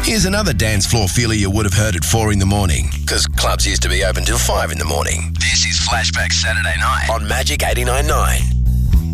Here's another dance floor feeler you would have heard at 4 in the morning, because clubs used to be open till 5 in the morning. This is Flashback Saturday Night on Magic 89.9.